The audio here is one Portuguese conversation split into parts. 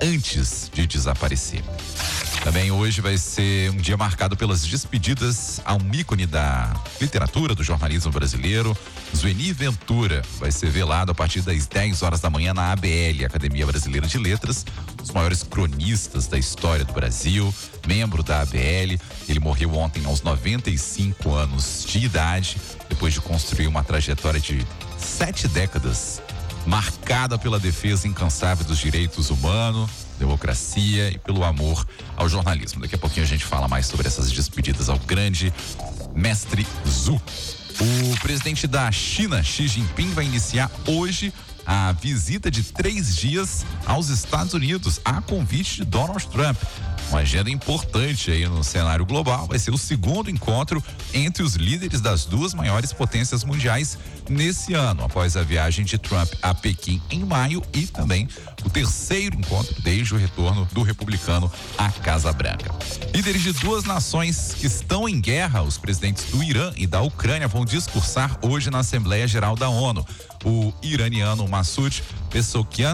antes de desaparecer. Também hoje vai ser um dia marcado pelas despedidas a um ícone da literatura, do jornalismo brasileiro. Zueni Ventura vai ser velado a partir das 10 horas da manhã na ABL, Academia Brasileira de Letras, um dos maiores cronistas da história do Brasil, membro da ABL. Ele morreu ontem aos 95 anos de idade, depois de construir uma trajetória de 7 décadas, marcada pela defesa incansável dos direitos humanos, democracia e pelo amor ao jornalismo. Daqui a pouquinho a gente fala mais sobre essas despedidas ao grande mestre Zhu. O presidente da China, Xi Jinping, vai iniciar hoje a visita de 3 dias aos Estados Unidos, a convite de Donald Trump. Uma agenda importante aí no cenário global. Vai ser o segundo encontro entre os líderes das duas maiores potências mundiais nesse ano, após a viagem de Trump a Pequim em maio, e também o terceiro encontro desde o retorno do republicano à Casa Branca. Líderes de duas nações que estão em guerra, os presidentes do Irã e da Ucrânia, vão discursar hoje na Assembleia Geral da ONU. O iraniano Massoud Pezeshkian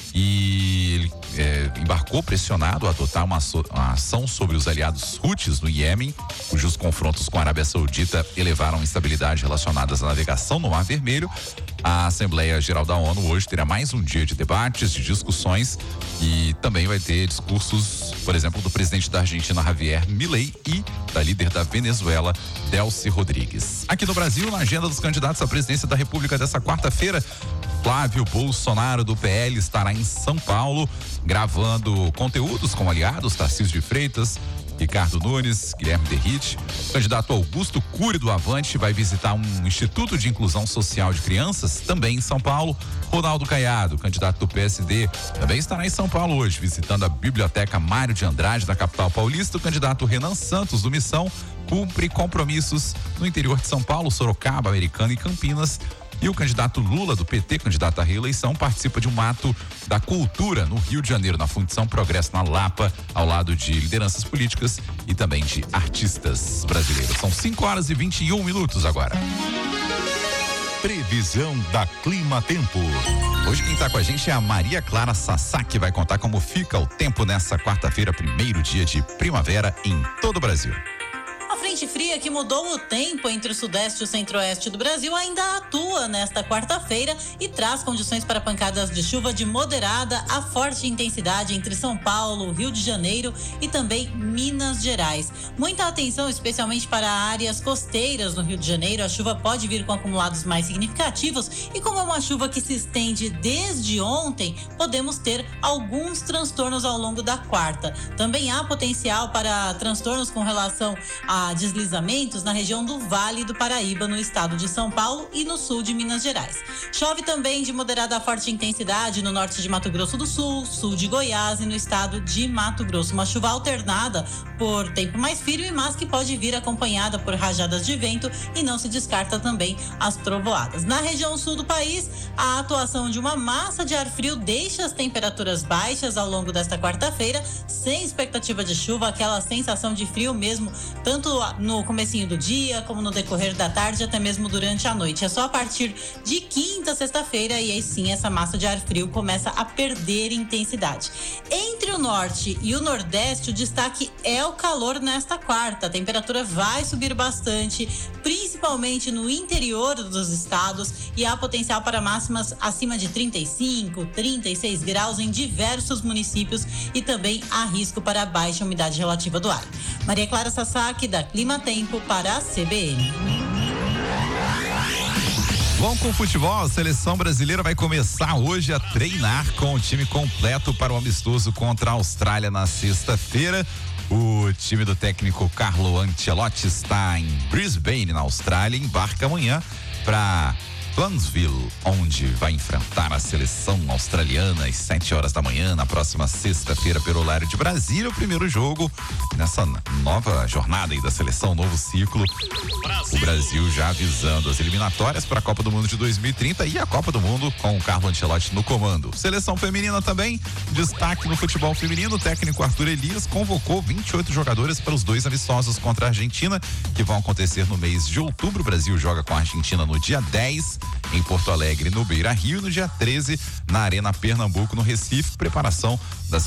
ele embarcou pressionado a adotar uma ação sobre os aliados Houthis no Iêmen, cujos confrontos com a Arábia Saudita elevaram instabilidade relacionadas à navegação no Mar Vermelho. A Assembleia Geral da ONU hoje terá mais um dia de debates, de discussões, e também vai ter discursos, por exemplo, do presidente da Argentina, Javier Milei, e da líder da Venezuela, Delcy Rodrigues. Aqui no Brasil, na agenda dos candidatos à presidência da República dessa quarta-feira, Flávio Bolsonaro, do PL, estará em São Paulo, gravando conteúdos com aliados Tarcísio de Freitas, Ricardo Nunes, Guilherme Derrite. O candidato Augusto Cury, do Avante, vai visitar um Instituto de Inclusão Social de Crianças, também em São Paulo. Ronaldo Caiado, candidato do PSD, também estará em São Paulo hoje, visitando a Biblioteca Mário de Andrade, da capital paulista. O candidato Renan Santos, do Missão, cumpre compromissos no interior de São Paulo, Sorocaba, Americana e Campinas. E o candidato Lula, do PT, candidato à reeleição, participa de um ato da cultura no Rio de Janeiro, na Fundição Progresso, na Lapa, ao lado de lideranças políticas e também de artistas brasileiros. São 5h21 agora. Previsão da Clima Tempo. Hoje quem está com a gente é a Maria Clara Sassá, que vai contar como fica o tempo nessa quarta-feira, primeiro dia de primavera em todo o Brasil. A frente fria que mudou o tempo entre o sudeste e o centro-oeste do Brasil ainda atua nesta quarta-feira e traz condições para pancadas de chuva de moderada a forte intensidade entre São Paulo, Rio de Janeiro e também Minas Gerais. Muita atenção, especialmente para áreas costeiras no Rio de Janeiro. A chuva pode vir com acumulados mais significativos e, como é uma chuva que se estende desde ontem, podemos ter alguns transtornos ao longo da quarta. Também há potencial para transtornos com relação a deslizamentos na região do Vale do Paraíba, no estado de São Paulo e no sul de Minas Gerais. Chove também de moderada a forte intensidade no norte de Mato Grosso do Sul, sul de Goiás e no estado de Mato Grosso. Uma chuva alternada por tempo mais firme, mas que pode vir acompanhada por rajadas de vento, e não se descarta também as trovoadas. Na região sul do país, a atuação de uma massa de ar frio deixa as temperaturas baixas ao longo desta quarta-feira, sem expectativa de chuva, aquela sensação de frio mesmo, tanto no comecinho do dia, como no decorrer da tarde, até mesmo durante a noite. É só a partir de quinta, sexta-feira, e aí sim essa massa de ar frio começa a perder intensidade. Entre o norte e o nordeste, o destaque é o calor nesta quarta. A temperatura vai subir bastante, principalmente no interior dos estados, e há potencial para máximas acima de 35, 36 graus em diversos municípios, e também há risco para baixa umidade relativa do ar. Maria Clara Sassaki, da Clima Tempo, para a CBN. Bom, com o futebol, a seleção brasileira vai começar hoje a treinar com o time completo para o amistoso contra a Austrália na sexta-feira. O time do técnico Carlo Ancelotti está em Brisbane, na Austrália, e embarca amanhã para Townsville, onde vai enfrentar a seleção australiana às 7 horas da manhã, na próxima sexta-feira, pelo horário de Brasília. O primeiro jogo nessa nova jornada aí da seleção, novo ciclo. O Brasil já visando as eliminatórias para a Copa do Mundo de 2030 e a Copa do Mundo com o Carlo Ancelotti no comando. Seleção feminina também, destaque no futebol feminino. O técnico Arthur Elias convocou 28 jogadores para os 2 amistosos contra a Argentina, que vão acontecer no mês de outubro. O Brasil joga com a Argentina no dia 10 em Porto Alegre, no Beira-Rio, e no dia 13 na Arena Pernambuco, no Recife. Preparação da